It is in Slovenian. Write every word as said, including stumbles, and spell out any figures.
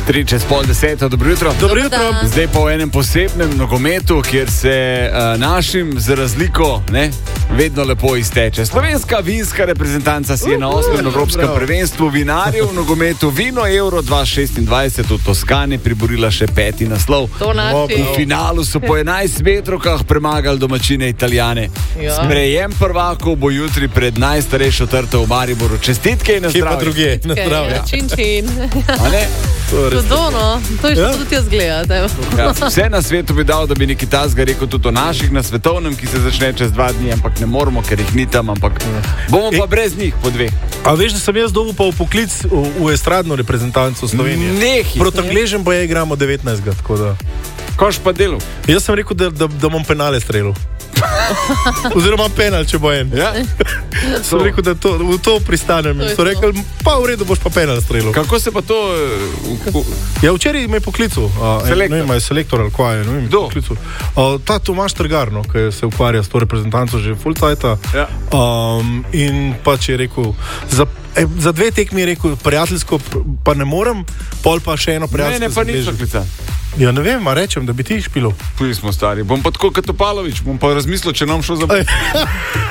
Tri čez pol deseto, dobro jutro. Dobro jutro. Zdaj pa v enem posebnem nogometu, kjer se uh, našim za razliko ne, vedno lepo izteče. Slovenska vinska reprezentanca si je na osmem evropskem prvenstvu vinarjev v nogometu Vino Euro dva tisoč šestindvajset v Toskani priborila še peti naslov. V finalu so po enajst metrovkah premagali domačine Italijane. Ja. Sprejem prvakov bo jutri pred najstarejšo trto v Mariboru. Čestitke in na zdravje. Kje pa druge? Na zdravje. Čin, čin. A ne? Dodono, to je še ja? tudi jaz gledate. Ja, vse na svetu bi dal, da bi neki tasga rekel tudi o naših na svetovnem, ki se začne čez dva dni, ampak ne moramo, ker jih ni tam, ampak bomo pa e, brez njih po dve. A veš, da sem jaz dobil pa v poklic v, v estradno reprezentanco Slovenije. Nehi. Proti Angležem pa je igramo devetnajstega, tako da. Koš pa delu? Jaz sem rekel, da, da, da bom penale strelil. Oziroma penal, če bo en. Ja? Sem rekel, da to, v to pristanem. To so rekli, pa v redu boš pa penal strelil. Kako se pa to... Uh, uh, ja, včeraj me je poklical. Uh, selektor. Ne vem, je selektor ali kaj je. Ne vem, poklical. Uh, ta Tomaž Trgar, no, ki se ukvarja s to reprezentanco že full cajta. Ja. Um, in pač je rekel, za, eh, za dve tekmi je rekel, prijateljsko pa ne morem, pol pa še eno prijateljsko. Ne, ne, pa nič klica. Ja, ne vem, a rečem, da bi ti špilil. Puj smo stari. Bom pa tako kot Topalović, bom pa razmislil, če nam šlo za...